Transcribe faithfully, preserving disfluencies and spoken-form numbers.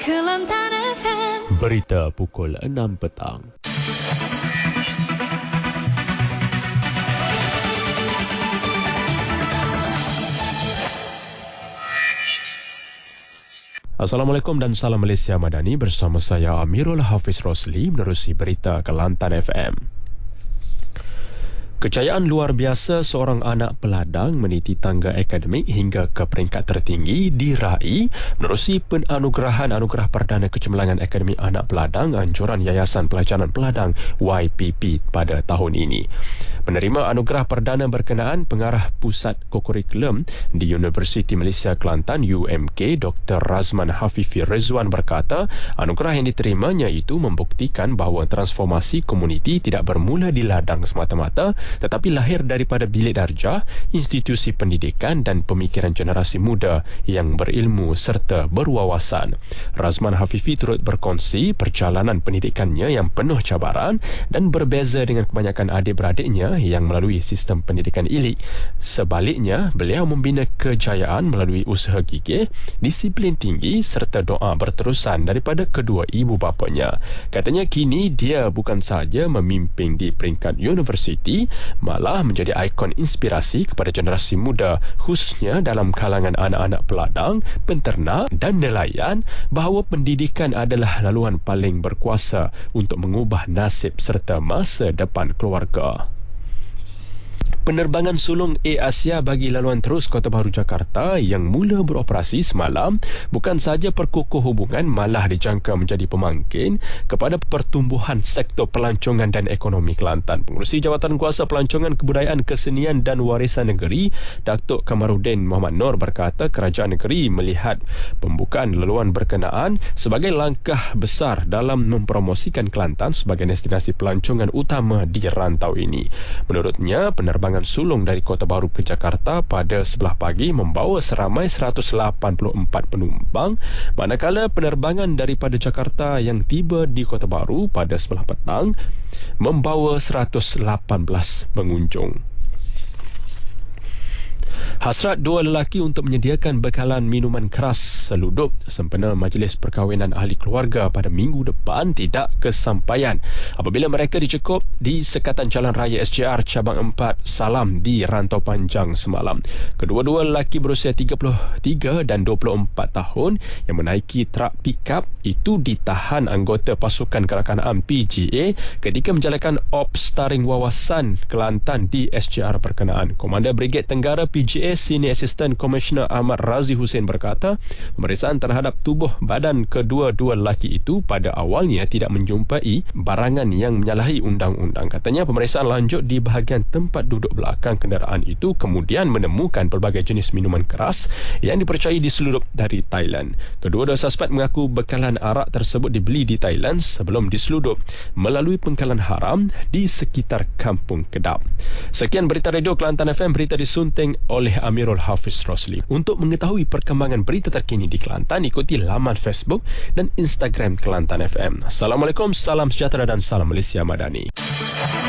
Kelantan F M. Berita pukul enam petang. Assalamualaikum dan salam Malaysia Madani, bersama saya Amirul Hafiz Rosli menerusi berita Kelantan F M. Kejayaan luar biasa seorang anak peladang meniti tangga akademik hingga ke peringkat tertinggi diraih menerusi penganugerahan Anugerah Perdana Kecemerlangan Akademik Anak Peladang Anjuran Yayasan Pelajaran Peladang Y P P pada tahun ini. Penerima anugerah perdana berkenaan Pengarah Pusat Kokurikulum di Universiti Malaysia Kelantan U M K Doktor Razman Hafifi Rizwan berkata, anugerah yang diterimanya itu membuktikan bahawa transformasi komuniti tidak bermula di ladang semata-mata, tetapi lahir daripada bilik darjah, institusi pendidikan dan pemikiran generasi muda yang berilmu serta berwawasan. Razman Hafifi turut berkongsi perjalanan pendidikannya yang penuh cabaran dan berbeza dengan kebanyakan adik-beradiknya yang melalui sistem pendidikan elit. Sebaliknya, beliau membina kejayaan melalui usaha gigih, disiplin tinggi serta doa berterusan daripada kedua ibu bapanya. Katanya kini dia bukan sahaja memimpin di peringkat universiti, malah menjadi ikon inspirasi kepada generasi muda, khususnya dalam kalangan anak-anak peladang, penternak dan nelayan, bahawa pendidikan adalah laluan paling berkuasa untuk mengubah nasib serta masa depan keluarga. Penerbangan sulung Air Asia bagi laluan terus Kota Baru Jakarta yang mula beroperasi semalam bukan sahaja perkukuh hubungan, malah dijangka menjadi pemangkin kepada pertumbuhan sektor pelancongan dan ekonomi Kelantan. Pengerusi Jawatan Kuasa Pelancongan Kebudayaan, Kesenian dan Warisan Negeri, Datuk Kamaruddin Muhammad Nur berkata kerajaan negeri melihat pembukaan laluan berkenaan sebagai langkah besar dalam mempromosikan Kelantan sebagai destinasi pelancongan utama di rantau ini. Menurutnya, penerbangan sulung dari Kota Baru ke Jakarta pada sebelah pagi membawa seramai seratus lapan puluh empat penumpang, manakala penerbangan daripada Jakarta yang tiba di Kota Baru pada sebelah petang membawa seratus lapan belas pengunjung. Hasrat dua lelaki untuk menyediakan bekalan minuman keras seludup sempena majlis perkahwinan ahli keluarga pada minggu depan tidak kesampaian apabila mereka dicekup di sekatan Jalan Raya S J R Cabang empat Salam di Rantau Panjang semalam. Kedua-dua lelaki berusia tiga puluh tiga dan dua puluh empat tahun yang menaiki trak pikap itu ditahan anggota pasukan kerakanaan P G A ketika menjalankan ops taring wawasan Kelantan di S J R berkenaan. Komander Brigade Tenggara P G A Senior Assistant Commissioner Ahmad Razi Hussein berkata, pemeriksaan terhadap tubuh badan kedua-dua lelaki itu pada awalnya tidak menjumpai barangan yang menyalahi undang-undang. Katanya pemeriksaan lanjut di bahagian tempat duduk belakang kenderaan itu kemudian menemukan pelbagai jenis minuman keras yang dipercayai diseludup dari Thailand. Kedua-dua suspek mengaku bekalan arak tersebut dibeli di Thailand sebelum diseludup melalui pengkalan haram di sekitar Kampung Kedap. Sekian berita Radio Kelantan F M, berita disunting oleh Amirul Hafiz Rosli. Untuk mengetahui perkembangan berita terkini di Kelantan, ikuti laman Facebook dan Instagram Kelantan F M. Assalamualaikum, salam sejahtera dan salam Malaysia Madani.